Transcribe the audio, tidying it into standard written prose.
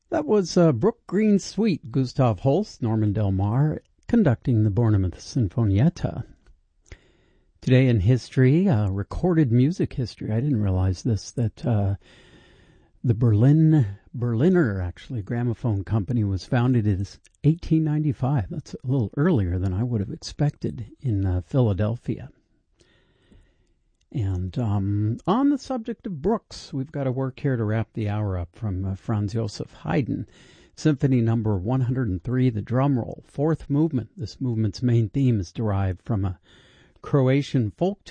That was Brook Green Suite, Gustav Holst, Norman Del Mar, conducting the Bournemouth Sinfonietta. Today in history, recorded music history. I didn't realize this, that the Berliner, actually, gramophone company was founded in 1895. That's a little earlier than I would have expected in Philadelphia. And on the subject of Brooks, we've got a work here to wrap the hour up from Franz Joseph Haydn. Symphony number 103, the drum roll, fourth movement. This movement's main theme is derived from a Croatian folk